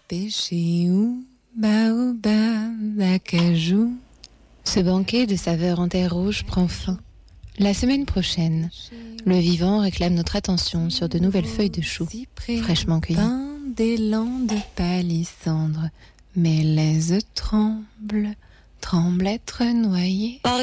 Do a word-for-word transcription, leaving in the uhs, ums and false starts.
pêcher ou baobab, acajou. Ce banquet de saveurs en terre rouge prend fin. La semaine prochaine, le vivant réclame notre attention sur de nouvelles feuilles de chou, fraîchement cueillies. Pain d'élan de palissandre, mes laises tremblent, tremblent être noyées.